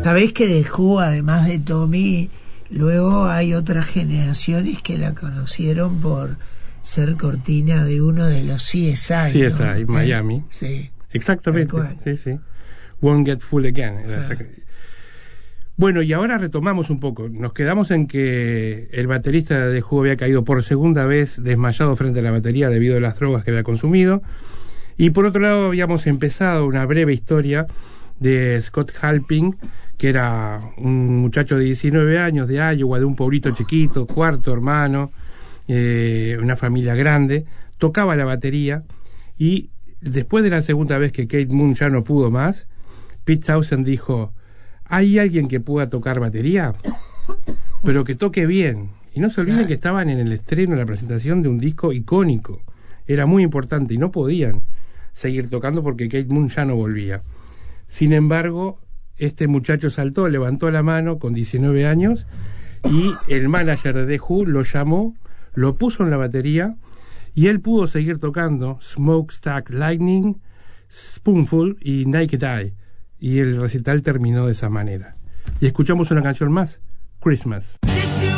Sabés que The Who, además de Tommy, luego hay otras generaciones que la conocieron por ser cortina de uno de los CSI, CSI, ¿no? Miami. Sí. Exactamente. Sí. Won't Get Full Again. Bueno, y ahora retomamos un poco. Nos quedamos en que el baterista de The Who había caído por segunda vez desmayado frente a la batería debido a las drogas que había consumido. Y por otro lado habíamos empezado una breve historia de Scott Halpin, que era un muchacho de 19 años de Iowa, de un pueblito chiquito, cuarto hermano, una familia grande, tocaba la batería, y después de la segunda vez que Keith Moon ya no pudo más, Pete Townshend dijo: ¿hay alguien que pueda tocar batería? Pero que toque bien. Y no se olviden que estaban en el estreno, en la presentación de un disco icónico. Era muy importante y no podían seguir tocando porque Keith Moon ya no volvía. Sin embargo, este muchacho saltó, levantó la mano con 19 años, y el manager de The Who lo llamó, lo puso en la batería, y él pudo seguir tocando Smokestack Lightning, Spoonful y Naked Eye. Y el recital terminó de esa manera. Y escuchamos una canción más, Christmas.